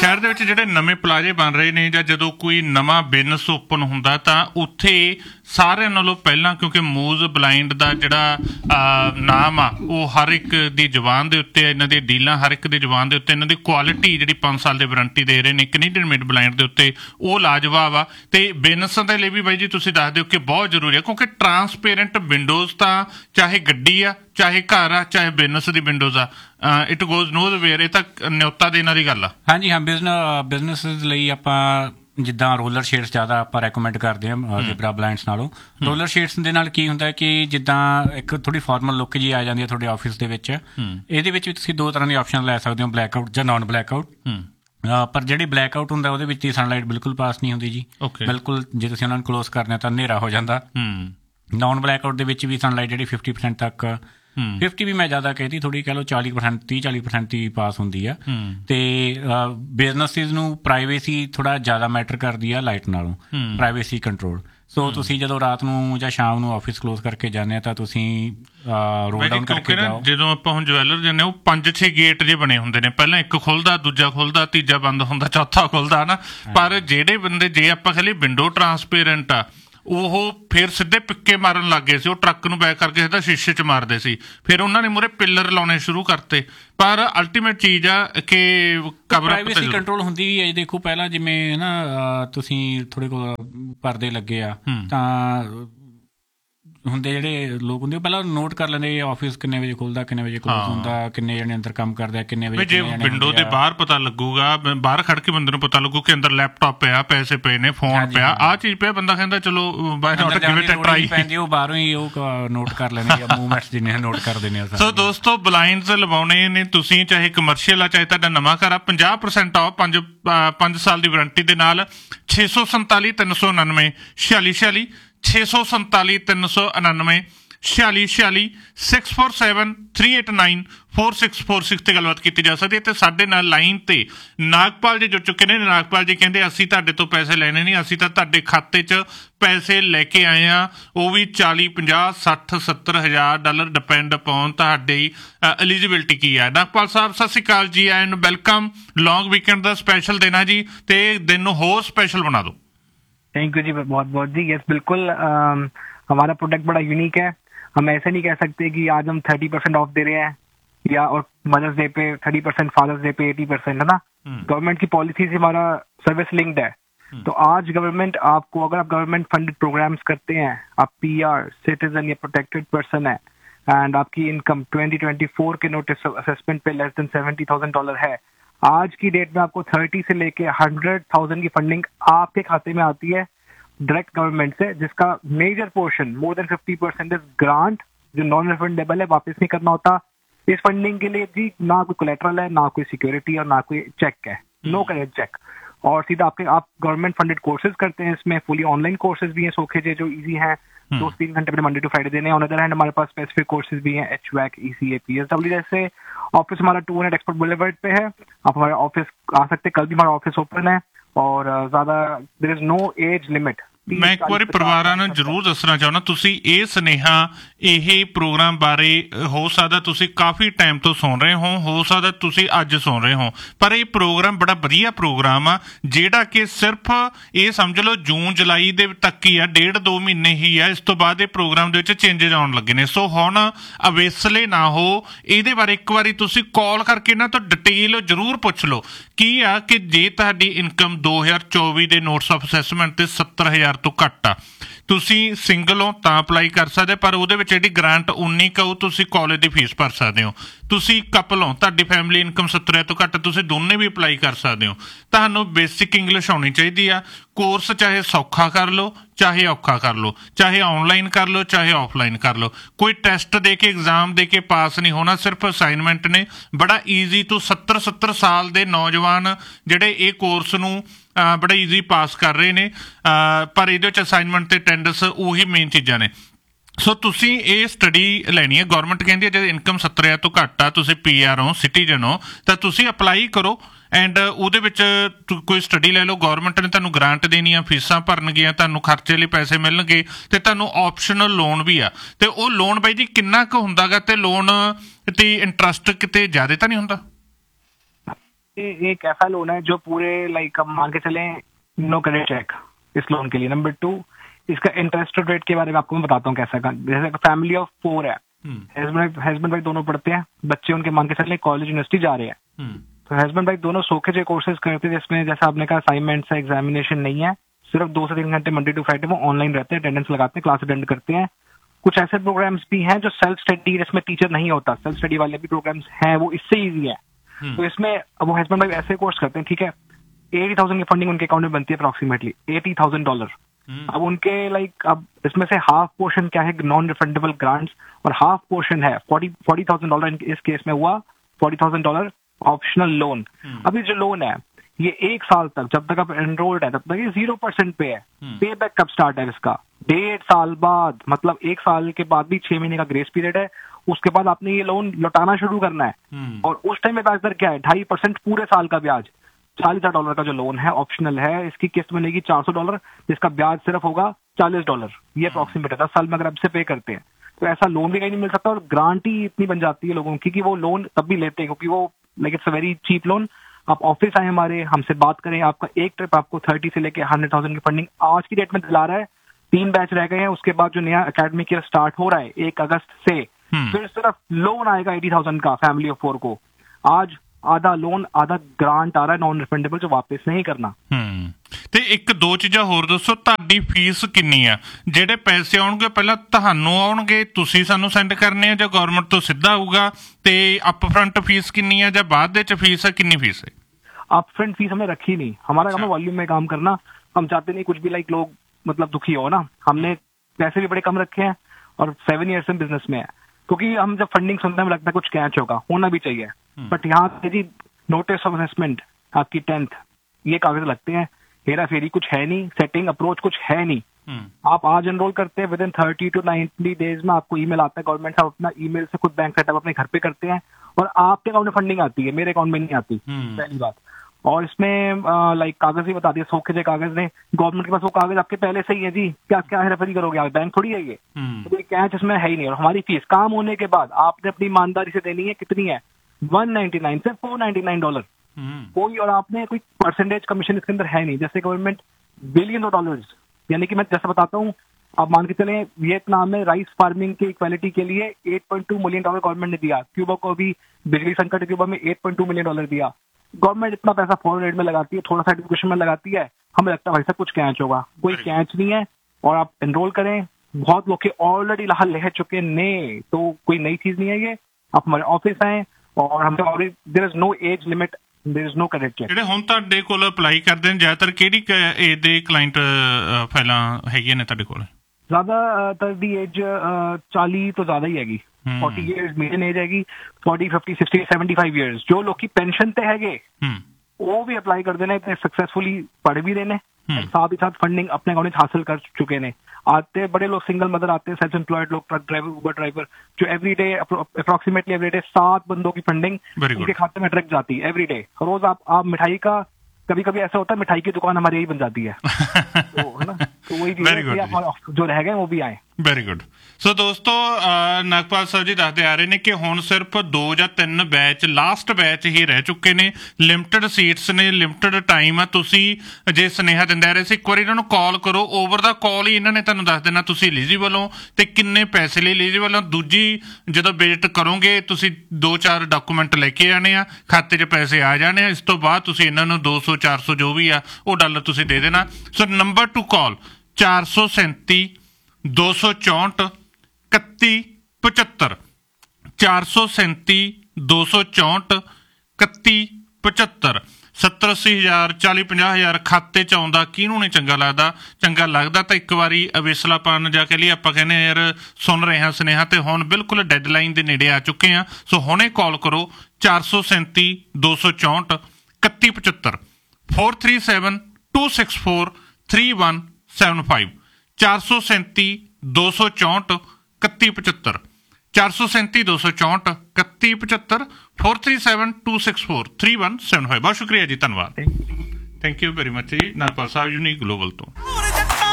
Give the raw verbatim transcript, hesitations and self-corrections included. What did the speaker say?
ਸ਼ਹਿਰ ਦੇ ਵਿੱਚ ਜਿਹੜੇ ਨਵੇਂ ਪਲਾਜ਼ੇ ਬਣ ਰਹੇ ਨੇ ਜਾਂ ਜਦੋਂ ਕੋਈ ਨਵਾਂ ਬਿਜ਼ਨਸ ਓਪਨ ਹੁੰਦਾ ਤਾਂ ਉੱਥੇ ਸਾਰਿਆਂ ਨਾਲੋਂ ਪਹਿਲਾਂ, ਕਿਉਂਕਿ ਮੂਜ਼ ਬਲਾਈਂਡ ਦਾ ਜਿਹੜਾ ਨਾਮ ਆ ਉਹ ਹਰ ਇੱਕ ਦੀ ਜ਼ੁਬਾਨ ਦੇ ਉੱਤੇ, ਇਹਨਾਂ ਦੀਆਂ ਡੀਲਾਂ ਹਰ ਇੱਕ ਦੀ ਜ਼ੁਬਾਨ ਦੇ ਉੱਤੇ, ਇਹਨਾਂ ਦੀ ਕੁਆਲਿਟੀ ਜਿਹੜੀ ਪੰਜ ਸਾਲ ਦੀ ਵਾਰੰਟੀ ਦੇ ਰਹੇ ਨੇ ਕੈਨੇਡੀਅਨ ਮੇਡ ਬਲਾਈਂਡ ਦੇ ਉੱਤੇ, ਉਹ ਲਾਜਵਾਬ ਆ। ਅਤੇ ਬਿਜ਼ਨਸਾਂ ਦੇ ਲਈ ਵੀ ਬਾਈ ਜੀ ਤੁਸੀਂ ਦੱਸ ਦਿਓ ਕਿ ਬਹੁਤ ਜ਼ਰੂਰੀ ਆ, ਕਿਉਂਕਿ ਟਰਾਂਸਪੇਰੈਂਟ ਵਿੰਡੋਜ਼ ਤਾਂ ਚਾਹੇ ਗੱਡੀ ਆ, ਚਾਹੇ ਘਰ ਆ, ਚਾਹੇ ਬਿਜ਼ਨਸ ਦੀ ਵਿੰਡੋਜ਼ ਆ, ਇਟ ਗੋਜ਼ ਨੋ ਵੇਅਰ, ਇਹ ਤਾਂ ਨਿਉਤਾ ਦੇ ਇਹਨਾਂ ਦੀ ਗੱਲ ਆ। ਹਾਂਜੀ ਹਾਂ, ਬਿਜ਼ਨਸ ਬਿਜ਼ਨਸ ਲਈ ਆਪਾਂ ਜਿੱਦਾਂ ਰੋਲਰ ਸ਼ੇਡਸ ਜ਼ਿਆਦਾ ਆਪਾਂ ਰੈਕਮੈਂਡ ਕਰਦੇ ਹਾਂ ਜ਼ੈਬਰਾ ਬਲਾਈਂਡਸ ਨਾਲੋਂ। ਰੋਲਰ ਸ਼ੇਡਸ ਦੇ ਨਾਲ ਕੀ ਹੁੰਦਾ ਕਿ ਜਿੱਦਾਂ ਇੱਕ ਥੋੜ੍ਹੀ ਫਾਰਮਲ ਲੁੱਕ ਜੀ ਆ ਜਾਂਦੀ ਹੈ ਤੁਹਾਡੇ ਆਫਿਸ ਦੇ ਵਿੱਚ। ਇਹਦੇ ਵਿੱਚ ਵੀ ਤੁਸੀਂ ਦੋ ਤਰ੍ਹਾਂ ਦੀ ਆਪਸ਼ਨ ਲੈ ਸਕਦੇ ਹੋ, ਬਲੈਕ ਆਊਟ ਜਾਂ ਨੋਨ ਬਲੈਕ ਆਊਟ। ਪਰ ਜਿਹੜੀ ਬਲੈਕ ਆਊਟ ਹੁੰਦਾ ਉਹਦੇ ਵਿੱਚ ਸਨਲਾਈਟ ਬਿਲਕੁਲ ਪਾਸ ਨਹੀਂ ਹੁੰਦੀ ਜੀ, ਬਿਲਕੁਲ। ਜੇ ਤੁਸੀਂ ਉਹਨਾਂ ਨੂੰ ਕਲੋਜ਼ ਕਰਨਾ ਤਾਂ ਹਨੇਰਾ ਹੋ ਜਾਂਦਾ। ਨੋਨ ਬਲੈਕ ਆਊਟ ਦੇ ਵਿੱਚ ਵੀ ਸਨਲਾਈਟ ਜਿਹੜੀ ਫਿਫਟੀ ਪਰਸੈਂਟ ਤੱਕ, ਫਿਫਟੀ ਵੀ ਮੈਂ ਜ਼ਿਆਦਾ ਕਹਿਤੀ, ਥੋੜ੍ਹੀ ਕਹਿ ਲਓ ਚਾਲੀ ਪਰਸੈਂਟ ਤੀਹ ਚਾਲੀ ਪਰਸੈਂਟ ਦੀ ਪਾਸ ਹੁੰਦੀ ਆ। ਅਤੇ ਬਿਜ਼ਨਸਿਸ ਨੂੰ ਪ੍ਰਾਈਵੇਸੀ ਥੋੜ੍ਹਾ ਜ਼ਿਆਦਾ ਮੈਟਰ ਕਰਦੀ ਆ ਲਾਈਟ ਨਾਲੋਂ, ਪ੍ਰਾਈਵੇਸੀ ਕੰਟਰੋਲ। ਸੋ ਤੁਸੀਂ ਜਦੋਂ ਰਾਤ ਨੂੰ ਜਾਂ ਸ਼ਾਮ ਨੂੰ ਆਫਿਸ ਕਲੋਜ਼ ਕਰਕੇ ਜਾਂਦੇ ਆ ਤਾਂ ਤੁਸੀਂ ਰੋਲ ਡਾਊਨ ਕਰਕੇ ਜਾਓ। ਜਦੋਂ ਆਪਾਂ ਹੁਣ ਜਵੈਲਰ ਜਾਂਦੇ ਉਹ ਪੰਜ ਛੇ ਗੇਟ ਜੇ ਬਣੇ ਹੁੰਦੇ ਨੇ, ਪਹਿਲਾਂ ਇੱਕ ਖੁੱਲ੍ਹਦਾ, ਦੂਜਾ ਖੁੱਲ੍ਹਦਾ, ਤੀਜਾ ਬੰਦ ਹੁੰਦਾ, ਚੌਥਾ ਖੁੱਲ੍ਹਦਾ ਨਾ। ਪਰ ਜਿਹੜੇ ਬੰਦੇ, ਜੇ ਆਪਾਂ ਖਾਲੀ ਵਿੰਡੋ ਟਰਾਂਸਪੇਰੈਂਟ ਆ, ਉਹ ਫਿਰ ਸਿੱਧੇ ਪਿੱਕੇ ਮਾਰਨ ਲੱਗ ਗਏ ਸੀ, ਉਹ ਟਰੱਕ ਨੂੰ ਬੈਕ ਕਰਕੇ ਸਿੱਧਾ ਸ਼ੀਸ਼ੇ 'ਚ ਮਾਰਦੇ ਸੀ। ਫਿਰ ਉਹਨਾਂ ਨੇ ਮੂਹਰੇ ਪਿੱਲਰ ਲਾਉਣੇ ਸ਼ੁਰੂ ਕਰਤੇ। ਪਰ ਅਲਟੀਮੇਟ ਚੀਜ਼ ਆ ਕਿ ਪ੍ਰਾਈਵੇਸੀ ਕੰਟਰੋਲ ਹੁੰਦੀ ਵੀ ਹੈ। ਦੇਖੋ ਪਹਿਲਾਂ ਜਿਵੇਂ ਨਾ ਤੁਸੀਂ ਥੋੜ੍ਹੇ ਕੋਲ ਪਰਦੇ ਲੱਗੇ ਆ ਤਾਂ ਹੁੰਦੇ ਜਿਹੜੇ ਲੋਕ ਹੁੰਦੇ ਉਹ ਪਹਿਲਾਂ ਨੋਟ ਕਰ ਲੈਂਦੇ ਆਫਿਸ ਕਿੰਨੇ ਵਜੇ ਖੁੱਲ੍ਹਦਾ, ਕਿੰਨੇ ਵਜੇ ਕਲੋਜ਼ ਹੁੰਦਾ, ਕਿੰਨੇ ਜਣੇ ਅੰਦਰ ਕੰਮ ਕਰਦੇ ਆ, ਕਿੰਨੇ ਵਜੇ। ਜੇ ਵਿੰਡੋ ਦੇ ਬਾਹਰ ਪਤਾ ਲੱਗੂਗਾ, ਬਾਹਰ ਖੜ ਕੇ ਬੰਦੇ ਨੂੰ ਪਤਾ ਲੱਗੂ ਕਿ ਅੰਦਰ ਲੈਪਟਾਪ ਪਿਆ, ਪੈਸੇ ਪਏ ਨੇ, ਫੋਨ ਪਿਆ, ਆਹ ਚੀਜ਼ ਪਿਆ, ਬੰਦਾ ਕਹਿੰਦਾ ਚਲੋ ਟਰਾਈ ਪੈਂਦੀ, ਉਹ ਬਾਹਰੋਂ ਹੀ ਉਹ ਨੋਟ ਕਰ ਲੈਂਦੇ ਆ, ਮੂਵਮੈਂਟਸ ਜਿੰਨੇ ਨੋਟ ਕਰਦੇ ਨੇ। ਸੋ ਦੋਸਤੋ, ਬਲਾਈਂਡਸ ਲਵਾਉਣੇ ਨੇ ਤੁਸੀਂ, ਚਾਹੇ ਕਮਰਸ਼ੀਅਲ ਆ ਚਾਹੇ ਤੁਹਾਡਾ ਨਵਾਂ ਘਰ ਆ, ਪੰਜਾਹ ਪ੍ਰਸੈਂਟ ਆਓ ਪੰਜ ਪੰਜ ਸਾਲ ਦੀ ਵਾਰੰਟੀ ਦੇ ਨਾਲ। ਛੇ ਸੌ ਸੰਤਾਲੀ ਤਿੰਨ ਸੌ ਉਣਾਨਵੇਂ ਛਿਆਲੀ ਛਿਆਲੀ ਛੇ ਸੌ ਸੰਤਾਲੀ ਤਿੰਨ ਸੌ ਉਣਾਨਵੇਂ ਛਿਆਲੀ ਛਿਆਲੀ six four seven three eight nine four six four six 'ਤੇ ਗੱਲਬਾਤ ਕੀਤੀ ਜਾ ਸਕਦੀ ਹੈ। ਅਤੇ ਸਾਡੇ ਨਾਲ ਲਾਈਨ 'ਤੇ ਨਾਗਪਾਲ ਜੀ ਜੁੜ ਚੁੱਕੇ ਨੇ। ਨਾਗਪਾਲ ਜੀ ਕਹਿੰਦੇ ਅਸੀਂ ਤੁਹਾਡੇ ਤੋਂ ਪੈਸੇ ਲੈਣੇ ਨਹੀਂ, ਅਸੀਂ ਤਾਂ ਤੁਹਾਡੇ ਖਾਤੇ 'ਚ ਪੈਸੇ ਲੈ ਕੇ ਆਏ ਹਾਂ, ਉਹ ਵੀ ਚਾਲੀ ਪੰਜਾਹ ਸੱਠ ਸੱਤਰ ਹਜ਼ਾਰ ਡਾਲਰ, ਡਿਪੈਂਡ ਅਪੋਨ ਤੁਹਾਡੀ ਐਲੀਜੀਬਿਲਿਟੀ ਕੀ ਹੈ। ਨਾਗਪਾਲ ਸਾਹਿਬ ਸਤਿ ਸ਼੍ਰੀ ਅਕਾਲ ਜੀ, and welcome. Long weekend the special ਦਿਨ ਆ ਜੀ, ਅਤੇ ਦਿਨ ਨੂੰ ਹੋਰ ਸਪੈਸ਼ਲ बना दो। थैंक यू जी, बहुत बहुत जी। यस बिल्कुल, आ, हमारा प्रोडक्ट बड़ा यूनिक है। हम ऐसे नहीं कह सकते कि आज हम थर्टी परसेंट ऑफ दे रहे हैं या और मदर्स डे पे थर्टी परसेंट, फादर्स डे पे एटी परसेंट, है ना। गवर्नमेंट की पॉलिसी से हमारा सर्विस लिंक्ड है। तो आज गवर्नमेंट आपको, अगर आप गवर्नमेंट फंडेड प्रोग्राम्स करते हैं, आप पी आर, सिटीजन या प्रोटेक्टेड पर्सन है, एंड आपकी इनकम ट्वेंटी ट्वेंटी फोर के नोटिस असेसमेंट पे less than seventy thousand dollar है, आज की डेट में आपको थर्टी से लेके हंड्रेड थाउजेंड की फंडिंग आपके खाते में आती है डायरेक्ट गवर्नमेंट से, जिसका major portion more than fifty percent is grant, जो नॉन रिफंडेबल है, वापस नहीं करना होता। इस फंडिंग के लिए जी ना कोई कोलेटरल है, ना कोई सिक्योरिटी और ना कोई चेक है, नो क्रेडिट चेक, और सीधा आपके आप गवर्नमेंट फंडेड कोर्सेज करते हैं। इसमें फुली ऑनलाइन कोर्सेज भी हैं, सोखे जे जो इजी हैं, दो तीन घंटे में मंडे टू फ्राइडे देने। ऑन अदर हैंड हमारे पास स्पेसिफिक कोर्सेज भी हैं, एच वैक, ई सी ए, पी एस डब्ल्यू जैसे। ऑफिस हमारा टू हंड्रेड एक्सपर्ट बुलेवर्ड पे है, आप हमारे ऑफिस आ सकते हैं, कल भी हमारा ऑफिस ओपन है, और ज़्यादा there is no age limit. ਮੈਂ ਇੱਕ ਵਾਰੀ ਪਰਿਵਾਰਾਂ ਨੂੰ ਜ਼ਰੂਰ ਦੱਸਣਾ ਚਾਹੁੰਦਾ, ਤੁਸੀਂ ਇਹ ਸੁਨੇਹਾ ਇਹ ਪ੍ਰੋਗਰਾਮ ਬਾਰੇ ਹੋ ਸਕਦਾ ਤੁਸੀਂ ਕਾਫੀ ਟਾਈਮ ਤੋਂ ਸੁਣ ਰਹੇ ਹੋ ਹੋ ਸਕਦਾ ਤੁਸੀਂ ਅੱਜ ਸੁਣ ਰਹੇ ਹੋ, ਪਰ ਇਹ ਪ੍ਰੋਗਰਾਮ ਬੜਾ ਵਧੀਆ ਪ੍ਰੋਗਰਾਮ ਆ, ਜਿਹੜਾ ਕਿ ਸਿਰਫ ਇਹ ਸਮਝ ਲਓ ਜੂਨ ਜੁਲਾਈ ਦੇ ਤੱਕ ਹੀ ਆ, ਡੇਢ ਦੋ ਮਹੀਨੇ ਹੀ ਆ। ਇਸ ਤੋਂ ਬਾਅਦ ਇਹ ਪ੍ਰੋਗਰਾਮ ਦੇ ਵਿੱਚ ਚੇਂਜਿਸ ਆਉਣ ਲੱਗੇ ਨੇ। ਸੋ ਹੁਣ ਅਵੇਸਲੇ ਨਾ ਹੋ, ਇਹਦੇ ਬਾਰੇ ਇੱਕ ਵਾਰੀ ਤੁਸੀਂ ਕਾਲ ਕਰਕੇ ਇਹਨਾਂ ਤੋਂ ਡਿਟੇਲ ਜ਼ਰੂਰ ਪੁੱਛ ਲਓ। ਕੀ ਆ ਕਿ ਜੇ ਤੁਹਾਡੀ ਇਨਕਮ ਦੋ ਹਜ਼ਾਰ ਚੌਵੀ ਦੇ ਨੋਟਸ ਆਫ ਅਸੈਸਮੈਂਟ 'ਤੇ ਸੱਤਰ ਹਜ਼ਾਰ ਤੋਂ ਘੱਟ ਆ, ਤੁਸੀਂ ਸਿੰਗਲ ਹੋ ਤਾਂ ਅਪਲਾਈ ਕਰ ਸਕਦੇ, ਪਰ ਉਹਦੇ ਵਿੱਚ ਜਿਹੜੀ ਗ੍ਰਾਂਟ ਉਨੀ ਕੁ ਤੁਸੀਂ ਕਾਲਜ ਦੀ ਫੀਸ ਭਰ ਸਕਦੇ ਹੋ। ਤੁਸੀਂ ਕਪਲ ਹੋ, ਤੁਹਾਡੀ ਫੈਮਿਲੀ ਇਨਕਮ ਸੱਤਰ ਹਜ਼ਾਰ ਤੋਂ ਘੱਟ, ਤੁਸੀਂ ਦੋਨੇ ਵੀ ਅਪਲਾਈ ਕਰ ਸਕਦੇ ਹੋ। ਤੁਹਾਨੂੰ ਬੇਸਿਕ ਇੰਗਲਿਸ਼ ਆਉਣੀ ਚਾਹੀਦੀ ਆ। ਕੋਰਸ ਚਾਹੇ ਸੌਖਾ ਕਰ ਲਓ, ਚਾਹੇ ਔਖਾ ਕਰ ਲਓ, ਚਾਹੇ ਔਨਲਾਈਨ ਕਰ ਲਓ, ਚਾਹੇ ਆਫਲਾਈਨ ਕਰ ਲਓ। ਕੋਈ ਟੈਸਟ ਦੇ ਕੇ, ਐਗਜ਼ਾਮ ਦੇ ਕੇ ਪਾਸ ਨਹੀਂ ਹੋਣਾ, ਸਿਰਫ ਅਸਾਈਨਮੈਂਟ ਨੇ। ਬੜਾ ਈਜ਼ੀ ਤੋਂ ਸੱਤਰ ਸੱਤਰ ਸਾਲ ਦੇ ਨੌਜਵਾਨ ਜਿਹੜੇ ਇਹ ਕੋਰਸ ਨੂੰ ਬੜਾ ਈਜ਼ੀ ਪਾਸ ਕਰ ਰਹੇ ਨੇ, ਪਰ ਇਹਦੇ ਵਿੱਚ ਅਸਾਈਨਮੈਂਟ ਅਤੇ ਅਟੈਂਡੈਂਸ ਉਹੀ ਮੇਨ ਚੀਜ਼ਾਂ ਨੇ। ਸੋ ਤੁਸੀਂ ਇਹ ਸਟੱਡੀ ਲੈਣੀ ਹੈ। ਗੌਰਮੈਂਟ ਕਹਿੰਦੀ ਹੈ ਜੇ ਇਨਕਮ ਸੱਤਰ ਹਜ਼ਾਰ ਤੋਂ ਘੱਟ ਆ, ਤੁਸੀਂ ਪੀ ਆਰ ਹੋ, ਸਿਟੀਜ਼ਨ ਹੋ, ਤਾਂ ਤੁਸੀਂ ਅਪਲਾਈ ਕਰੋ, ਐਂਡ ਉਹਦੇ ਵਿੱਚ ਕੋਈ ਸਟੱਡੀ ਲੈ ਲਓ। ਗੌਰਮੈਂਟ ਨੇ ਤੁਹਾਨੂੰ ਗ੍ਰਾਂਟ ਦੇਣੀ ਆ, ਫੀਸਾਂ ਭਰਨਗੀਆਂ, ਤੁਹਾਨੂੰ ਖਰਚੇ ਲਈ ਪੈਸੇ ਮਿਲਣਗੇ, ਅਤੇ ਤੁਹਾਨੂੰ ਆਪਸ਼ਨਲ ਲੋਨ ਵੀ ਆ। ਅਤੇ ਉਹ ਲੋਨ ਬਾਈ ਜੀ ਕਿੰਨਾ ਕੁ ਹੁੰਦਾ ਗਾ, ਅਤੇ ਲੋਨ 'ਤੇ ਇੰਟਰਸਟ ਕਿਤੇ ਜ਼ਿਆਦਾ ਤਾਂ ਨਹੀਂ ਹੁੰਦਾ? ये एक ऐसा लोन है जो पूरे लाइक हम मान के चले नो क्रेडिट चेक इस लोन के लिए। नंबर टू, इसका इंटरेस्ट रेट के बारे में आपको मैं बताता हूँ कैसा का। जैसे फैमिली ऑफ फोर है, हस्बैंड हस्बैंड वाइफ दोनों पढ़ते हैं, बच्चे उनके मान के चले कॉलेज यूनिवर्सिटी जा रहे हैं, तो हस्बैंड वाइफ दोनों सोखे जे कोर्सेज करते हैं जिसमें जैसा आपने कहा असाइनमेंट्स है, एग्जामिनेशन नहीं है, सिर्फ दो से तीन घंटे मंडे टू फ्राइडे वो ऑनलाइन रहते हैं, अटेंडेंस लगाते हैं, क्लास अटेंड करते हैं। कुछ ऐसे प्रोग्राम्स भी हैं जो सेल्फ स्टडी जिसमें टीचर नहीं होता, सेल्फ स्टडी वाले भी प्रोग्राम्स हैं, वो इससे ईजी है। तो इसमें अब वो हस्बैंड वाइफ ऐसे कोर्स करते हैं, ठीक है, एटी थाउजेंड की फंडिंग उनके अकाउंट में बनती है अप्रोक्सीमेटली एटी थाउजेंड डॉलर। अब उनके लाइक अब इसमें से हाफ पोर्शन क्या है नॉन रिफंडेबल ग्रांट्स और हाफ पोर्शन है फोर्टी फोर्टी थाउजेंड डॉलर इस केस में हुआ, forty thousand dollar optional loan. अभी जो लोन है ये एक साल तक, जब तक आप एनरोल्ड है तब तक ये जीरो परसेंट पे है। पे बैक कब स्टार्ट है इसका? डेढ़ साल बाद, मतलब एक साल के बाद भी छह महीने का ग्रेस पीरियड है, उसके बाद आपने ये लोन लौटाना शुरू करना है। और उस टाइम में ब्याज दर क्या है? ढाई परसेंट पूरे साल का ब्याज। चालीस हजार डॉलर का जो लोन है ऑप्शनल है, इसकी किस्त मिलेगी चार सौ डॉलर, जिसका ब्याज सिर्फ होगा चालीस डॉलर। ये अप्रोक्सीमेट है, दस साल में अगर आपसे पे करते हैं तो ऐसा लोन भी कहीं नहीं मिल सकता। और ग्रांट ही इतनी बन जाती है लोगों की कि वो लोन तब भी लेते हैं क्योंकि वो like it's a very cheap loan. आप ऑफिस आए हमारे, हमसे बात करें, आपका एक ट्रिप आपको थर्टी से लेके हंड्रेड थाउजेंड की फंडिंग आज की डेट में दिला रहा है। तीन बैच रह गए हैं, उसके बाद जो नया एकेडमिक ईयर स्टार्ट हो रहा है एक अगस्त से, फिर सिर्फ लोन आएगा एटी थाउजेंड का फैमिली ऑफ फोर को। आज आधा लोन आधा ग्रांट आ रहा है नॉन रिफंडेबल जो वापस नहीं करना। ਹੂੰ ਤੇ ਇੱਕ ਦੋ ਚੀਜ਼ਾਂ ਹੋਰ ਦੱਸੋ, ਤੁਹਾਡੀ ਫੀਸ ਕਿੰਨੀ ਆ? ਜਿਹੜੇ ਪੈਸੇ ਆਉਣਗੇ ਪਹਿਲਾਂ ਤੁਹਾਨੂੰ ਆਉਣਗੇ, ਤੁਸੀਂ ਸਾਨੂੰ ਸੈਂਡ ਕਰਨੇ ਆ ਜਾਂ ਗਵਰਨਮੈਂਟ ਤੋਂ ਸਿੱਧਾ ਆਊਗਾ? ਤੇ ਅਪ ਫਰੰਟ ਫੀਸ ਕਿੰਨੀ ਆ ਜਾਂ ਬਾਅਦ ਵਿੱਚ ਫੀਸ ਹੈ, कितनी फीस है? अप फ्रंट फीस हमने रखी नहीं, हमारा काम है वॉल्यूम में काम करना। हम चाहते नहीं कुछ भी लाइक लोग मतलब दुखी हो ना, हमने पैसे भी बड़े कम रखे हैं और सेवन ईयर्स में बिजनेस में है, क्योंकि हम जब फंडिंग सुनते हैं हमें लगता है कुछ कैच होगा, होना भी चाहिए। बट यहाँ जी नोटिस ऑफ इन्वेस्टमेंट आपकी टेंथ, ये कागज लगते हैं, हेरा फेरी कुछ है नहीं, सेटिंग अप्रोच कुछ है नहीं। आप आज एनरोल करते हैं, with in thirty two ninety days में आपको ईमेल आता है गवर्नमेंट से, आप अपना ईमेल से खुद बैंक सेटअप अपने घर पे करते हैं और आपके अकाउंट में फंडिंग आती है, मेरे अकाउंट में नहीं आती, पहली बात। और इसमें लाइक कागज ही बता दिया, सोखे जे कागज ने, गवर्नमेंट के पास वो कागज आपके पहले से ही है जी, क्या क्या रेफरी करोगे आप, बैंक थोड़ी है ये, तो कोई कैच इसमें है ही नहीं। और हमारी फीस काम होने के बाद आपने अपनी ईमानदारी से देनी है, कितनी है? वन नाइन्टी नाइन से फोर नाइन्टी नाइन डॉलर कोई, और आपने कोई परसेंटेज कमीशन इसके अंदर है नहीं। जैसे गवर्नमेंट बिलियन डॉलर्स, यानी कि मैं जैसे बताता हूँ, आप मान के चले वियतनाम में राइस फार्मिंग की इक्वालिटी के लिए eight point two million dollar government ने दिया, क्यूबा को भी बिजली संकट क्यूबा में eight point two million dollar दिया। गवर्नमेंट इतना पैसा फॉरेन एड में लगाती है, थोड़ा सा एजुकेशन में लगाती है, हमें लगता है भाई साहब कुछ कैच होगा, कोई कैच नहीं है। और आप एनरोल करें, बहुत लोग के ऑलरेडी लाह ले चुके ने, तो कोई नई चीज नहीं है ये। आप हमारे ऑफिस आए और हमसे already there is no age limit, there is no credit check. ਜਿਹੜੇ ਹੁਣ ਤੁਹਾਡੇ ਕੋਲ ਅਪਲਾਈ ਕਰਦੇ ਨੇ ਜ਼ਿਆਦਾਤਰ ਕਿਹੜੀ ਏਜ ਦੇ ਕਲਾਇੰਟ ਫਾਈਲਾਂ ਹੈਗੀਆਂ ਨੇ ਤੁਹਾਡੇ ਕੋਲ? ज्यादातर दी एज चालीस तो ज्यादा ही हैगी, फोर्टी ईयर्स मीडियन एज हैगी, forty fifty sixty seventy five years. जो लोग की पेंशन ते हैगे वो भी अप्लाई कर देने, सक्सेसफुली पढ़ भी देने, साथ ही साथ फंडिंग अपने अकाउंट में हासिल कर चुके ने। आते बड़े लोग सिंगल मदर आते हैं, सेल्फ एम्प्लॉयड लोग, ट्रक ड्राइवर, उबर ड्राइवर, जो every day approximately every day सात बंदों की फंडिंग उनके खाते में डायरेक्ट जाती है एवरी डे। रोज आप आप मिठाई का, कभी कभी ऐसा होता है मिठाई की दुकान हमारी यही बन जाती है, तो है ना, तो वही चीज जो रह गए वो भी आए। Very good. ਸੋ ਦੋਸਤੋ, ਨਾਗਪਾਲ ਸਰ ਜੀ ਦੱਸਦੇ ਆ ਰਹੇ ਨੇ ਕਿ ਹੁਣ ਸਿਰਫ ਦੋ ਜਾਂ ਤਿੰਨ ਬੈਚ, ਲਾਸਟ ਬੈਚ ਹੀ ਰਹਿ ਚੁੱਕੇ ਨੇ, ਲਿਮਟਿਡ ਸੀਟਸ ਨੇ, ਲਿਮਟਿਡ ਟਾਈਮ ਆ। ਤੁਸੀਂ ਜੇ ਸੁਨੇਹਾ ਦਿੰਦੇ ਆ ਰਹੇ ਸੀ, ਇੱਕ ਵਾਰੀ ਇਹਨਾਂ ਨੂੰ ਕਾਲ ਕਰੋ, ਓਵਰ ਦਾ ਕਾਲ ਹੀ ਇਹਨਾਂ ਨੇ ਤੁਹਾਨੂੰ ਦੱਸ ਦੇਣਾ ਤੁਸੀਂ ਐਲੀਜੀਬਲ ਹੋ ਤੇ ਕਿੰਨੇ ਪੈਸੇ ਲਈ ਐਲੀਜੀਬਲ ਹੋ। ਦੂਜੀ, ਜਦੋਂ ਵਿਜ਼ਿਟ ਕਰੋਗੇ ਤੁਸੀਂ ਦੋ ਚਾਰ ਡਾਕੂਮੈਂਟ ਲੈ ਕੇ ਆਣੇ ਆ, ਖਾਤੇ 'ਚ ਪੈਸੇ ਆ ਜਾਣੇ ਆ, ਇਸ ਤੋਂ ਬਾਅਦ ਤੁਸੀਂ ਇਹਨਾਂ ਨੂੰ ਦੋ ਸੌ ਚਾਰ ਸੌ ਜੋ ਵੀ ਆ ਉਹ ਡਾਲਰ ਤੁਸੀਂ ਦੇ ਦੇਣਾ। ਸੋ ਨੰਬਰ ਟੂ ਕਾਲ ਚਾਰ ਸੌ ਸੈਂਤੀ दो सौ चौंठ इकती पचहत्तर, चार सौ सैंती दो सौ चौंठ इकती पचहत्तर। सत्तर अस्सी हज़ार चाली पंजाह हज़ार खाते च आउंदा किहनूं नहीं चंगा लगदा? चंगा लगदा तो एक वारी अवेसलापन जा के लिए आपां कहने यार सुन रहे हैं सुनेहा, तो हुण बिल्कुल डैडलाइन के नेड़े आ चुके हैं। सो हुणे कॉल करो चार सौ सैंती दो सौ चौंठ इकती पचहत्तर, four three seven two six four three one seven five, चार सौ सैंती दो सौ चौंठ इकती पचहत्तर, चार सौ सैंती दो सौ चौंठ इकती पचहत्तर, four three seven two six four three one seven five. बहुत शुक्रिया जी, धन्यवाद, थैंक यू वेरी मच जी। नागपाल साहब यूनिक ग्लोबल तो।